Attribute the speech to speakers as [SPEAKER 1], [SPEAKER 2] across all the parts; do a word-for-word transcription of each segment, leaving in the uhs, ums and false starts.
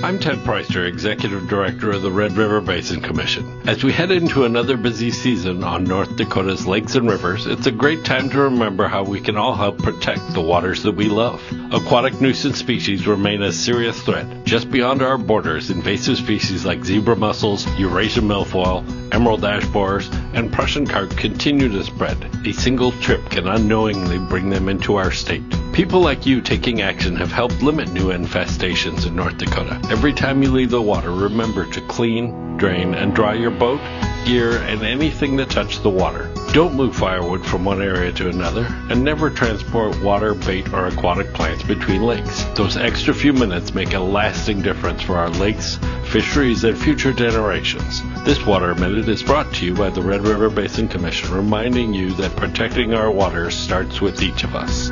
[SPEAKER 1] I'm Ted Preister, Executive Director of the Red River Basin Commission. As we head into another busy season on North Dakota's lakes and rivers, it's a great time to remember how we can all help protect the waters that we love. Aquatic nuisance species remain a serious threat. Just beyond our borders, invasive species like zebra mussels, Eurasian milfoil, emerald ash borers, and Prussian carp continue to spread. A single trip can unknowingly bring them into our state. People like you taking action have helped limit new infestations in North Dakota. Every time you leave the water, remember to clean, drain, and dry your boat, gear, and anything that touched the water. Don't move firewood from one area to another, and never transport water, bait, or aquatic plants between lakes. Those extra few minutes make a lasting difference for our lakes, fisheries, and future generations. This Water Minute is brought to you by the Red River Basin Commission, reminding you that protecting our waters starts with each of us.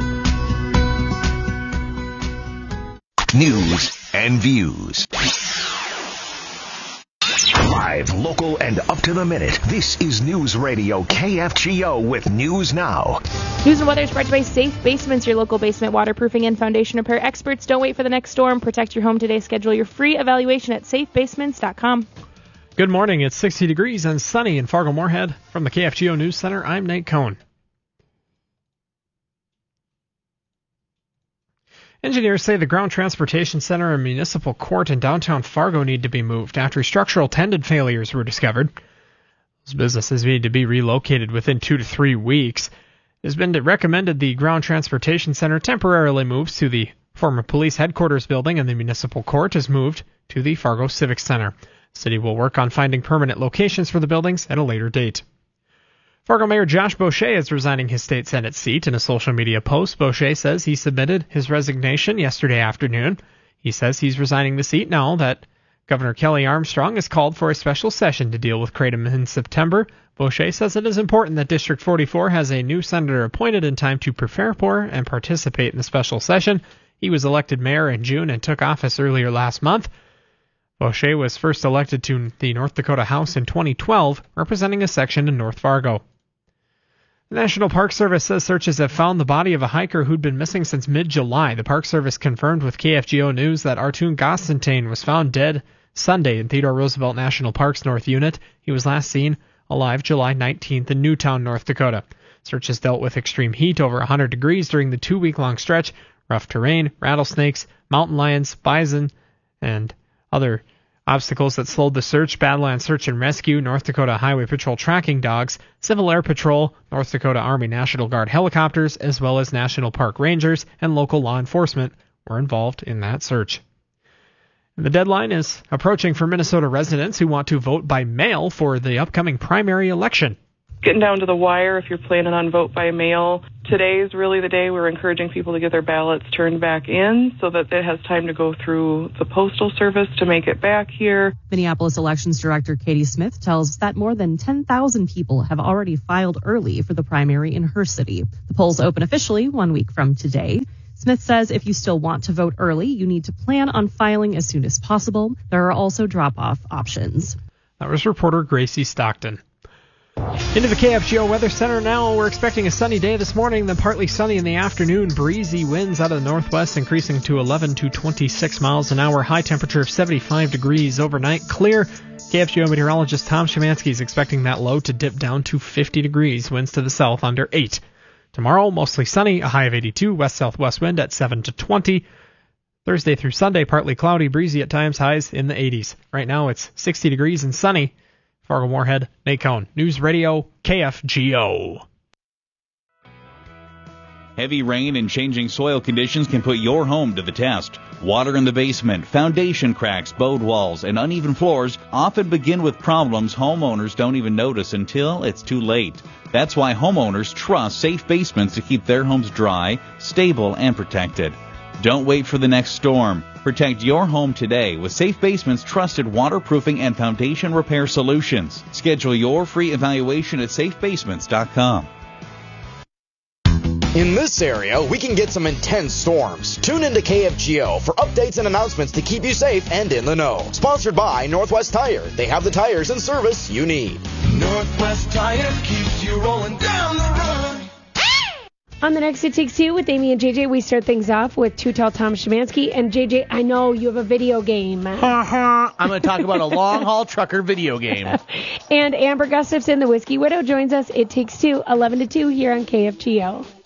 [SPEAKER 2] News and views. Live, local, and up to the minute. This is News Radio K F G O with News Now.
[SPEAKER 3] News and weather is brought to you by Safe Basements, your local basement waterproofing and foundation repair experts. Don't wait for the next storm. Protect your home today. Schedule your free evaluation at safe basements dot com.
[SPEAKER 4] Good morning. It's sixty degrees and sunny in Fargo-Moorhead. From the K F G O News Center, I'm Nate Cohn. Engineers say the Ground Transportation Center and Municipal Court in downtown Fargo need to be moved after structural tendon failures were discovered. Those businesses need to be relocated within two to three weeks. It has been recommended the Ground Transportation Center temporarily moves to the former police headquarters building, and the Municipal Court is moved to the Fargo Civic Center. The city will work on finding permanent locations for the buildings at a later date. Fargo Mayor Josh Boucher is resigning his state Senate seat. In a social media post, Boucher says he submitted his resignation yesterday afternoon. He says he's resigning the seat now that Governor Kelly Armstrong has called for a special session to deal with Kratom in September. Boucher says it is important that District forty-four has a new senator appointed in time to prepare for and participate in the special session. He was elected mayor in June and took office earlier last month. Boucher was first elected to the North Dakota House in twenty twelve, representing a section in North Fargo. The National Park Service says searches have found the body of a hiker who'd been missing since mid-July. The Park Service confirmed with K F G O News that Artun Gosentane was found dead Sunday in Theodore Roosevelt National Park's North Unit. He was last seen alive July nineteenth in Newtown, North Dakota. Searches dealt with extreme heat over one hundred degrees during the two-week-long stretch, rough terrain, rattlesnakes, mountain lions, bison, and other obstacles that slowed the search. Badlands Search and Rescue, North Dakota Highway Patrol tracking dogs, Civil Air Patrol, North Dakota Army National Guard helicopters, as well as National Park Rangers and local law enforcement were involved in that search. And the deadline is approaching for Minnesota residents who want to vote by mail for the upcoming primary election.
[SPEAKER 5] Getting down to the wire if you're planning on vote by mail. Today is really the day we're encouraging people to get their ballots turned back in so that it has time to go through the Postal Service to make it back here.
[SPEAKER 6] Minneapolis Elections Director Katie Smith tells us that more than ten thousand people have already filed early for the primary in her city. The polls open officially one week from today. Smith says if you still want to vote early, you need to plan on filing as soon as possible. There are also drop-off options.
[SPEAKER 4] That was reporter Gracie Stockton. Into the K F G O Weather Center now. We're expecting a sunny day this morning, then partly sunny in the afternoon. Breezy winds out of the northwest increasing to eleven to twenty-six miles an hour. High temperature of seventy-five degrees overnight. Clear. K F G O meteorologist Tom Szymanski is expecting that low to dip down to fifty degrees. Winds to the south under eight. Tomorrow, mostly sunny, a high of eighty-two. West-southwest wind at seven to twenty. Thursday through Sunday, partly cloudy, breezy at times, highs in the eighties. Right now it's sixty degrees and sunny. Fargo-Moorhead, Nate Cohn, News Radio, K F G O.
[SPEAKER 7] Heavy rain and changing soil conditions can put your home to the test. Water in the basement, foundation cracks, bowed walls, and uneven floors often begin with problems homeowners don't even notice until it's too late. That's why homeowners trust Safe Basements to keep their homes dry, stable, and protected. Don't wait for the next storm. Protect your home today with Safe Basements' trusted waterproofing and foundation repair solutions. Schedule your free evaluation at safe basements dot com.
[SPEAKER 8] In this area, we can get some intense storms. Tune into K F G O for updates and announcements to keep you safe and in the know. Sponsored by Northwest Tire. They have the tires and service you need.
[SPEAKER 9] Northwest Tire keeps you rolling down the road. On the next It Takes Two with Amy and J J, we start things off with Too Tall Tom Szymanski. And J J, I know you have a video game.
[SPEAKER 10] I'm going to talk about a long-haul trucker video game.
[SPEAKER 9] And Amber Gustafson, the Whiskey Widow, joins us. It Takes Two, eleven to two here on K F G O.